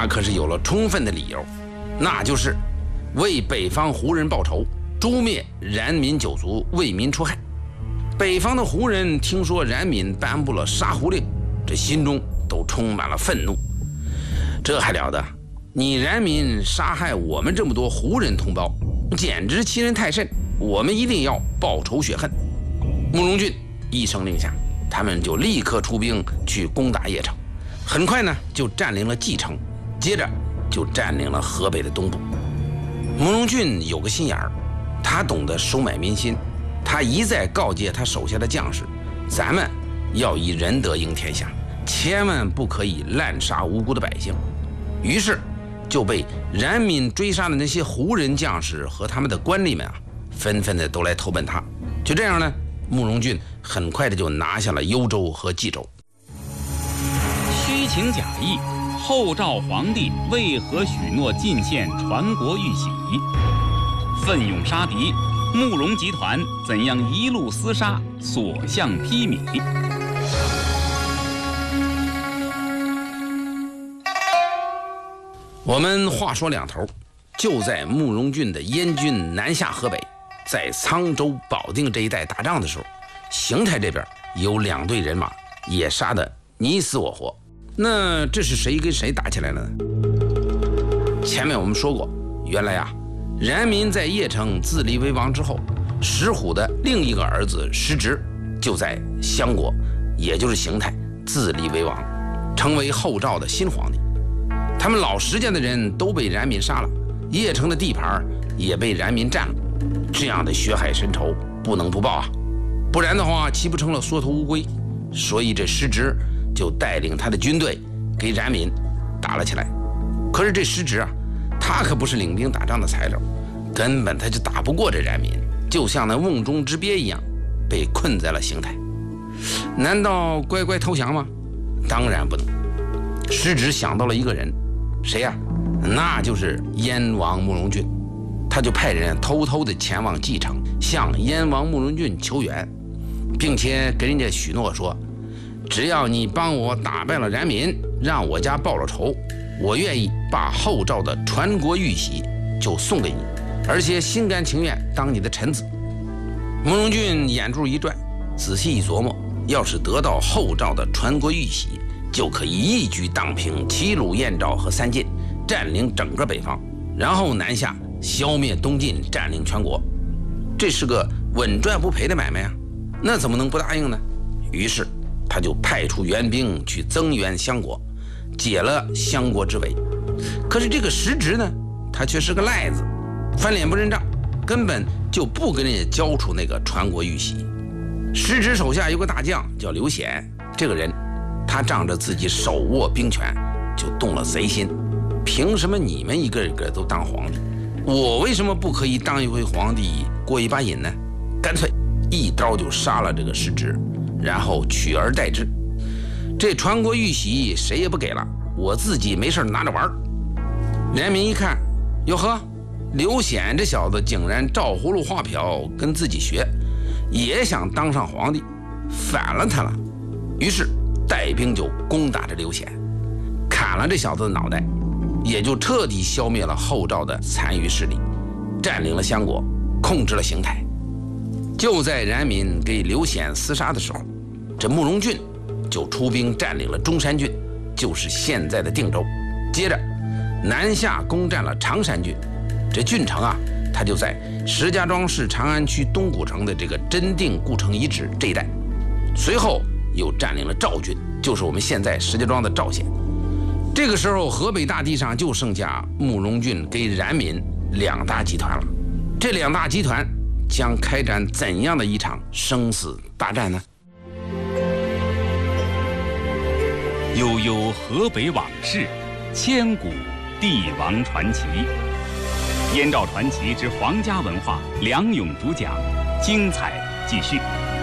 他可是有了充分的理由，那就是为北方胡人报仇，诛灭冉闵九族，为民除害。北方的胡人听说冉闵颁布了杀胡令，这心中都充满了愤怒。这还了得！你冉闵杀害我们这么多胡人同胞，简直欺人太甚，我们一定要报仇雪恨。慕容俊一声令下，他们就立刻出兵去攻打邺城，很快呢就占领了蓟城，接着就占领了河北的东部。慕容俊有个心眼儿，他懂得收买民心，他一再告诫他手下的将士，咱们要以仁德赢天下，千万不可以滥杀无辜的百姓。于是就被冉闵追杀的那些胡人将士和他们的官吏们纷纷的都来投奔他。就这样呢，慕容俊很快的就拿下了幽州和冀州。 虚情假意，后赵皇帝为何许诺进献传国玉玺？奋勇杀敌，慕容集团怎样一路厮杀，所向披靡？ 我们话说两头，就在慕容俊的燕军南下河北，在沧州、保定这一带打仗的时候，邢台这边有2队人马也杀得你死我活。那这是谁跟谁打起来了呢？前面我们说过，原来冉闵在邺城自立为王之后，石虎的另一个儿子石植就在襄国，也就是邢台自立为王，成为后赵的新皇帝。他们老石家的人都被冉闵杀了，邺城的地盘也被冉闵占了，这样的血海深仇不能不报不然的话岂不成了缩头乌龟？所以这石植就带领他的军队给冉闵打了起来。可是这石植他可不是领兵打仗的材料，根本他就打不过这冉闵，就像那瓮中之鳖一样，被困在了邢台。难道乖乖投降吗？当然不能。石植想到了一个人，谁那就是燕王慕容俊。他就派人偷偷的前往蓟城，向燕王慕容俊求援，并且跟人家许诺说，只要你帮我打败了冉闵，让我家报了仇，我愿意把后赵的传国玉玺就送给你，而且心甘情愿当你的臣子。慕容俊眼珠一转，仔细一琢磨，要是得到后赵的传国玉玺，就可以一举荡平齐鲁燕赵和三晋，占领整个北方，然后南下消灭东晋，占领全国。这是个稳赚不赔的买卖那怎么能不答应呢？于是他就派出援兵去增援襄国，解了襄国之围。可是这个石植呢，他却是个赖子，翻脸不认账，根本就不跟人家交出那个传国玉玺。石植手下有个大将叫刘显，这个人他仗着自己手握兵权，就动了贼心。凭什么你们一个一个都当皇帝，我为什么不可以当一回皇帝过一把瘾呢？干脆一刀就杀了这个石植，然后取而代之。这传国玉玺谁也不给了，我自己没事拿着玩。冉闵一看，哟呵，刘显这小子竟然照葫芦画瓢跟自己学，也想当上皇帝，反了他了。于是带兵就攻打着刘显，砍了这小子的脑袋，也就彻底消灭了后赵的残余势力，占领了襄国，控制了邢台。就在冉闵给刘显厮杀的时候，这慕容俊就出兵占领了中山郡，就是现在的定州，接着南下攻占了常山郡。这郡城它就在石家庄市长安区东古城的这个真定故城遗址这一带。随后又占领了赵郡，就是我们现在石家庄的赵县。这个时候河北大地上就剩下慕容俊跟冉闵2大集团了。这2大集团将开展怎样的一场生死大战呢？ 悠悠河北往事，千古帝王传奇。燕赵传奇之皇家文化，梁勇主讲，精彩继续。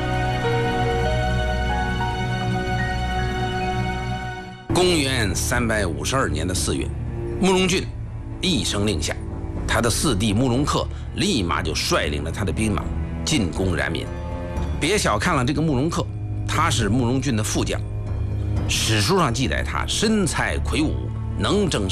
公元352年的4月，慕容俊一声令下，他的4弟慕容恪立马就率领了他的兵马进攻冉闵。别小看了这个慕容恪，他是慕容俊的副将，史书上记载他身材魁梧，能征